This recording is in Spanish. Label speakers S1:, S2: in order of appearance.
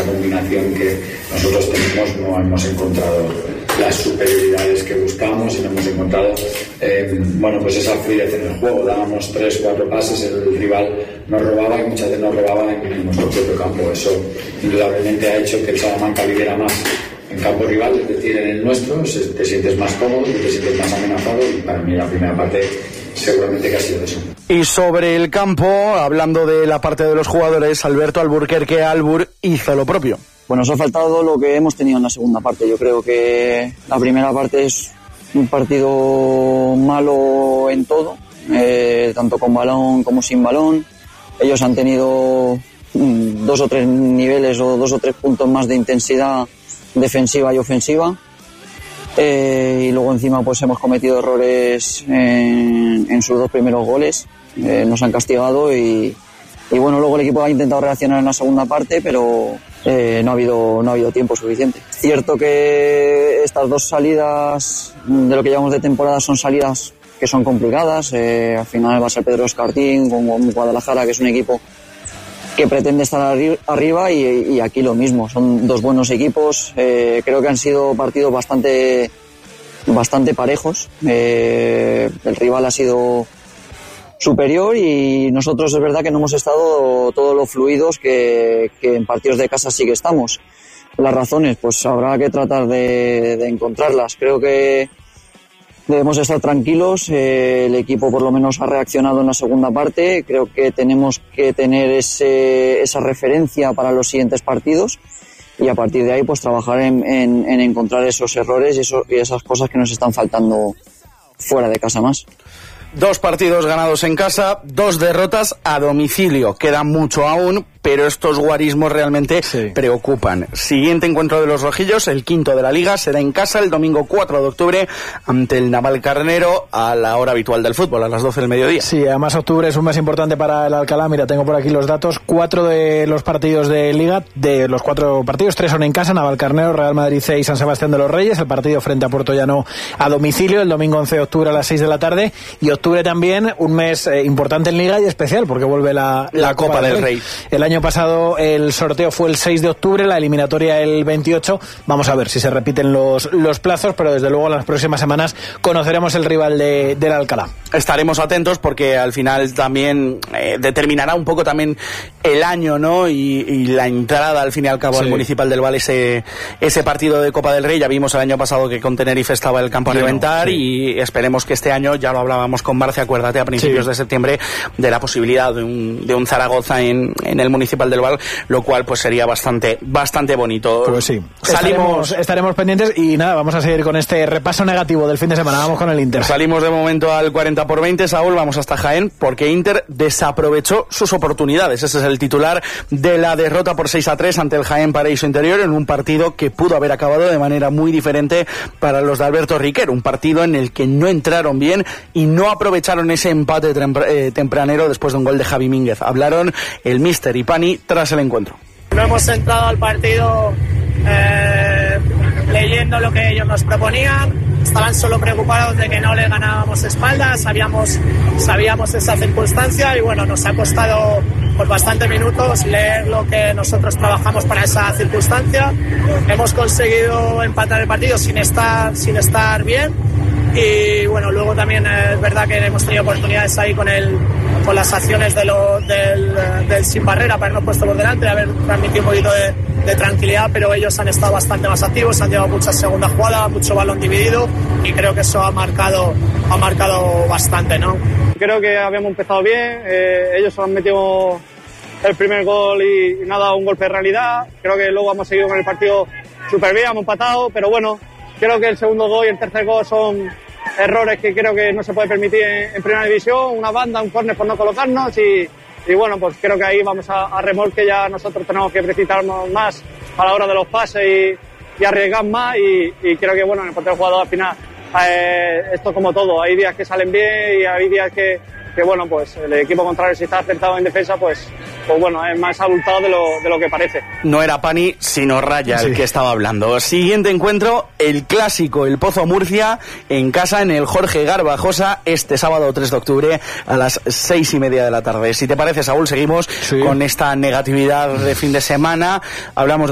S1: esa combinación que nosotros tenemos no hemos encontrado las superioridades que buscamos y no hemos encontrado pues esa fluidez en el juego. Dábamos 3-4 pases, el rival nos robaba y muchas veces nos robaba en nuestro propio campo. Eso indudablemente ha hecho que el Salamanca lidera más en campo rival, es decir, en el nuestro te sientes más cómodo, te sientes más amenazado, y para mí la primera parte seguramente que ha sido eso.
S2: Y sobre el campo, hablando de la parte de los jugadores, Alberto Alburquerque Albur hizo lo propio.
S3: Bueno, nos ha faltado lo que hemos tenido en la segunda parte. Yo creo que la primera parte es un partido malo en todo, tanto con balón como sin balón. Ellos han tenido 2 o 3 niveles o 2 o 3 puntos más de intensidad defensiva y ofensiva, y luego encima pues hemos cometido errores en sus 2 primeros goles. Nos han castigado y bueno, luego el equipo ha intentado reaccionar en la segunda parte, pero no ha habido tiempo suficiente. Es cierto que estas 2 salidas de lo que llevamos de temporada son salidas que son complicadas. Al final va a ser Pedro Escartín con Guadalajara, que es un equipo que pretende estar arriba, y aquí lo mismo. Son 2 buenos equipos. Creo que han sido partidos bastante parejos. El rival ha sido superior y nosotros es verdad que no hemos estado todos los fluidos que en partidos de casa sí que estamos. Las razones, pues habrá que tratar de encontrarlas. Creo que debemos estar tranquilos. El equipo por lo menos ha reaccionado en la segunda parte. Creo que tenemos que tener esa referencia para los siguientes partidos, y a partir de ahí pues trabajar en encontrar esos errores y esas cosas que nos están faltando fuera de casa más.
S2: 2 partidos ganados en casa, 2 derrotas a domicilio. Queda mucho aún, pero estos guarismos realmente preocupan. Siguiente encuentro de los rojillos, el 5º de la Liga, será en casa el domingo 4 de octubre ante el Navalcarnero a la hora habitual del fútbol, a las 12 del mediodía.
S4: Sí, además octubre es un mes importante para el Alcalá. Mira, tengo por aquí los datos. 4 de los partidos de Liga, de los 4 partidos, 3 son en casa: Navalcarnero, Real Madrid C y San Sebastián de los Reyes. El partido frente a Puertollano a domicilio, el domingo 11 de octubre a las 6 de la tarde. Y octubre también, un mes importante en Liga y especial, porque vuelve la
S2: Copa del Rey.
S4: El año pasado el sorteo fue el 6 de octubre, la eliminatoria el 28. Vamos a ver si se repiten los plazos, pero desde luego en las próximas semanas conoceremos el rival del Alcalá.
S2: Estaremos atentos porque al final también determinará un poco también el año, ¿no? Y la entrada al fin y al cabo al Municipal del Val, ese partido de Copa del Rey. Ya vimos el año pasado que con Tenerife estaba el campo a reventar, y esperemos que este año, ya lo hablábamos con Marce, acuérdate, a principios de septiembre, de la posibilidad de un Zaragoza en el Municipal del Val, lo cual pues sería bastante bonito.
S4: Pues sí,
S2: Salimos,
S4: estaremos pendientes, y nada, vamos a seguir con este repaso negativo del fin de semana. Vamos con el Inter.
S2: Salimos de momento al 40-20, Saúl, vamos hasta Jaén, porque Inter desaprovechó sus oportunidades. Ese es el titular de la derrota por 6-3 ante el Jaén Paraíso Interior, en un partido que pudo haber acabado de manera muy diferente para los de Alberto Riquer, un partido en el que no entraron bien y no aprovecharon ese empate tempranero después de un gol de Javi Mínguez. Hablaron el míster y Pani tras el encuentro.
S5: No hemos entrado al partido leyendo lo que ellos nos proponían. Estaban solo preocupados de que no le ganábamos espaldas. Sabíamos esa circunstancia, y bueno, nos ha costado por bastantes minutos leer lo que nosotros trabajamos para esa circunstancia. Hemos conseguido empatar el partido sin estar bien, y bueno, luego también es verdad que hemos tenido oportunidades ahí con las acciones del sin barrera, para habernos puesto por delante, de haber transmitido un poquito de tranquilidad, pero ellos han estado bastante más activos, han llevado muchas segundas jugadas, mucho balón dividido, y creo que eso ha marcado bastante, ¿no? Creo que habíamos empezado bien, ellos han metido el primer gol y nada, un golpe de realidad. Creo que luego hemos seguido con el partido súper bien, hemos empatado, pero bueno, creo que el segundo gol y el tercer gol son errores que creo que no se puede permitir en primera división, una banda, un córner por no colocarnos, y bueno, pues creo que ahí vamos a remolque. Ya nosotros tenemos que precipitarnos más a la hora de los pases y arriesgar más, y creo que bueno, en el papel del jugador al final esto como todo, hay días que salen bien y hay días que bueno, pues el equipo contrario, si está acertado en defensa, pues bueno, es más abultado de lo que parece.
S2: No era Pani, sino Raya el que estaba hablando. Siguiente encuentro, el clásico, el Pozo Murcia, en casa, en el Jorge Garbajosa, este sábado 3 de octubre a las 6:30 de la tarde. Si te parece, Saúl, seguimos con esta negatividad de fin de semana. Hablamos de